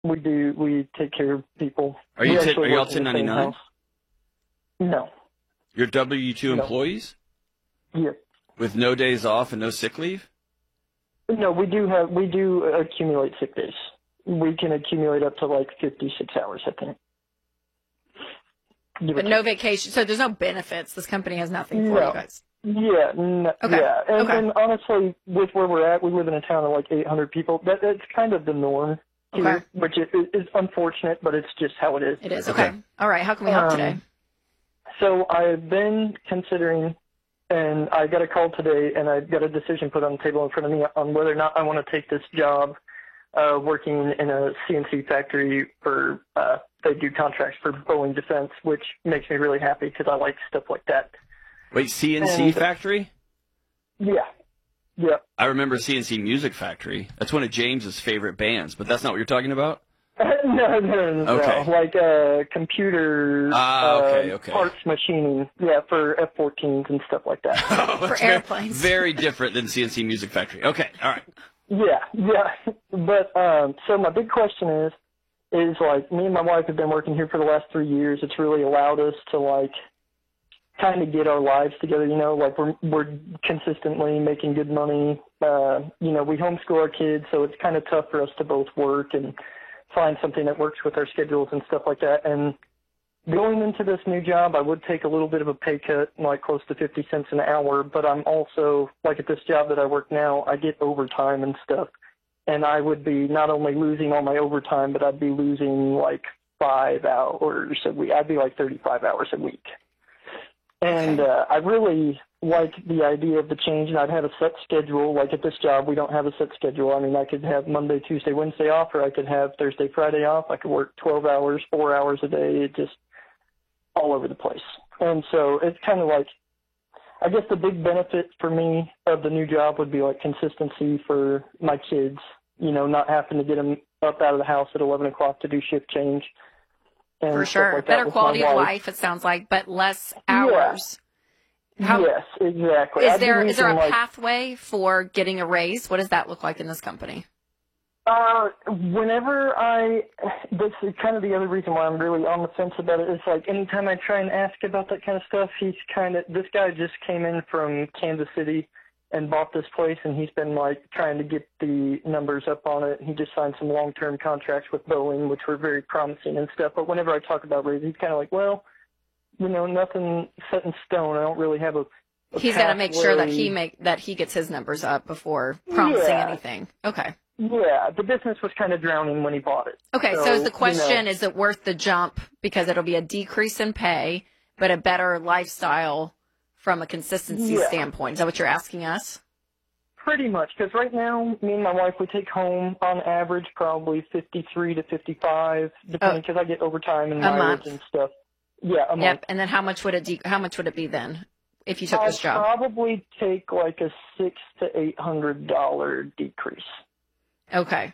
We do. We take care of people. Are you all 1099? No. You're W-2 employees? Yep. With no days off and no sick leave? No, we do accumulate sick days. We can accumulate up to like 56 hours, I think. But no vacation. So there's no benefits. This company has nothing for you guys. Yeah. Okay. Yeah. And honestly, with where we're at, we live in a town of like 800 people. That's kind of the norm here, which is unfortunate, but it's just how it is. It is. Okay. All right. How can we help today? So I've been considering, and I got a call today, and I've got a decision put on the table in front of me on whether or not I want to take this job working in a CNC factory for they do contracts for Boeing Defense, which makes me really happy because I like stuff like that. Wait, CNC factory? Yeah. Yeah. I remember CNC Music Factory. That's one of James's favorite bands, but that's not what you're talking about? No. Okay. Like computers, okay. parts machining, for F-14s and stuff like that. For airplanes. Very different than CNC Music Factory. Okay, all right. Yeah. But so my big question is like me and my wife have been working here for the last 3 years. It's really allowed us to like kind of get our lives together, like we're consistently making good money. We homeschool our kids, so it's kind of tough for us to both work and find something that works with our schedules and stuff like that. And going into this new job, I would take a little bit of a pay cut, like close to 50 cents an hour, but I'm also, like at this job that I work now, I get overtime and stuff. And I would be not only losing all my overtime, but I'd be losing like 5 hours a week. I'd be like 35 hours a week. And I really like the idea of the change, and I'd have a set schedule. Like at this job, we don't have a set schedule. I mean, I could have Monday, Tuesday, Wednesday off, or I could have Thursday, Friday off. I could work 12 hours, 4 hours a day, just all over the place. And so it's kind of like, I guess the big benefit for me of the new job would be like consistency for my kids, not having to get them up out of the house at 11 o'clock to do shift change. For sure. Like better quality of life, it sounds like, but less hours. Yeah. Yes, exactly. Is there a pathway for getting a raise? What does that look like in this company? This is kind of the other reason why I'm really on the fence about it, is like anytime I try and ask about that kind of stuff, this guy just came in from Kansas City and bought this place, and he's been like trying to get the numbers up on it. He just signed some long-term contracts with Boeing, which were very promising and stuff. But whenever I talk about raises, he's kind of like, well, nothing set in stone. I don't really have a He's got to make sure that he gets his numbers up before promising anything. Okay. Yeah, the business was kind of drowning when he bought it. Okay, so is the question, is it worth the jump because it'll be a decrease in pay, but a better lifestyle from a consistency standpoint? Is that what you're asking us? Pretty much, because right now, me and my wife, we take home on average probably 53 to 55, depending, because I get overtime and mileage and stuff. Yeah, a month. Yep, and then how much would it be then if you took this job? I'd probably take like a $600 to $800 decrease. Okay.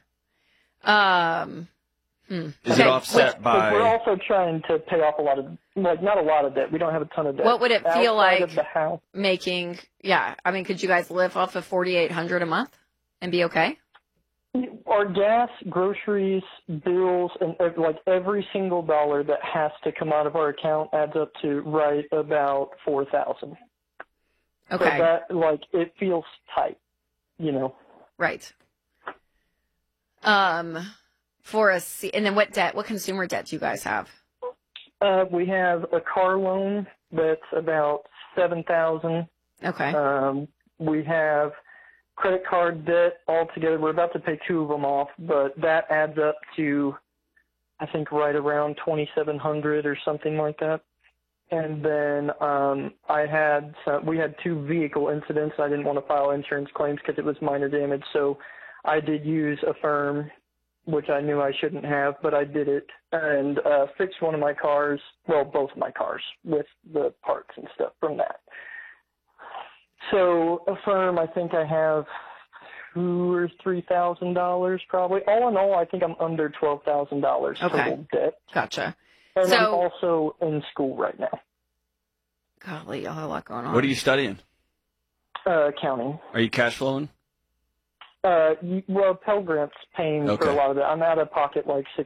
Is it offset by... We're also trying to pay off a lot of, not a lot of debt. We don't have a ton of debt. What would it feel like of the house. Making, could you guys live off of $4,800 a month and be okay? Our gas, groceries, bills, and every single dollar that has to come out of our account adds up to right about $4,000. Okay. So that, it feels tight, Right. And then what consumer debt do you guys have? We have a car loan that's about $7,000. Okay. We have credit card debt altogether. We're about to pay 2 of them off, but that adds up to, I think, right around $2,700 or something like that. And then we had 2 vehicle incidents. I didn't want to file insurance claims because it was minor damage, so I did use a firm, which I knew I shouldn't have, but I did it, and fixed one of my cars, both of my cars, with the parts and stuff from that. So a firm, I think I have $2,000 or $3,000 probably. All in all, I think I'm under $12,000 total debt. Gotcha. And I'm also in school right now. Golly, y'all have a lot going on. What are you studying? Accounting. Are you cash flowing? Well, Pell Grant's paying for Okay. a lot of it. I'm out of pocket like